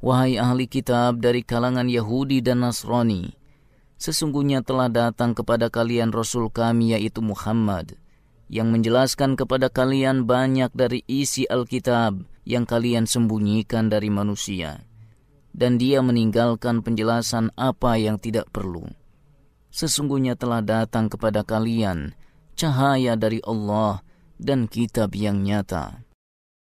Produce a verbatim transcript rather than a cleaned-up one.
Wahai ahli kitab dari kalangan Yahudi dan Nasrani, sesungguhnya telah datang kepada kalian Rasul kami yaitu Muhammad, yang menjelaskan kepada kalian banyak dari isi Alkitab yang kalian sembunyikan dari manusia, dan dia meninggalkan penjelasan apa yang tidak perlu. Sesungguhnya telah datang kepada kalian cahaya dari Allah dan kitab yang nyata.